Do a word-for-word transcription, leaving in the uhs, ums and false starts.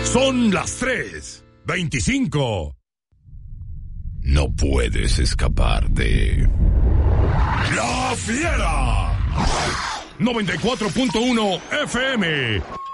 Son las tres veinticinco. No puedes escapar de La Fiera. noventa y cuatro punto uno F M.